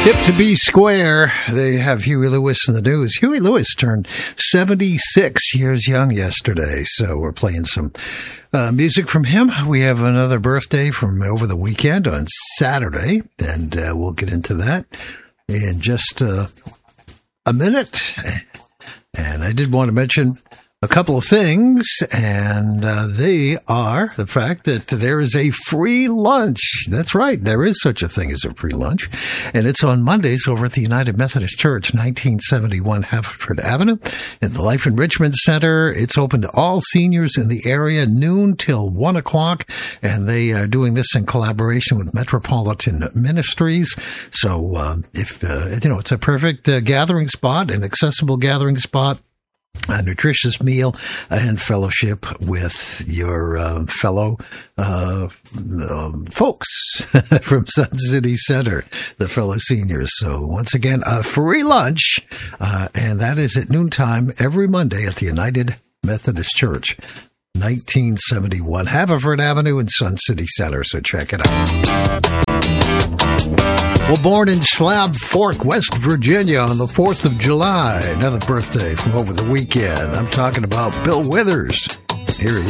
Hip to be square. They have Huey Lewis in the news. Huey Lewis turned 76 years young yesterday, so we're playing some music from him. We have another birthday from over the weekend on Saturday, and we'll get into that in just a minute. And I did want to mention a couple of things, and they are the fact that there is a free lunch. That's right, there is such a thing as a free lunch, and it's on Mondays over at the United Methodist Church, 1971 Haverford Avenue, in the Life Enrichment Center. It's open to all seniors in the area, noon till 1 o'clock, and they are doing this in collaboration with Metropolitan Ministries. So if it's a perfect gathering spot, an accessible gathering spot, a nutritious meal, and fellowship with your fellow folks from Sun City Center, the fellow seniors. So once again, a free lunch, and that is at noontime every Monday at the United Methodist Church, 1971 Haverford Avenue in Sun City Center. So check it out. Well, born in Slab Fork, West Virginia on the 4th of July. Another birthday from over the weekend. I'm talking about Bill Withers. Here he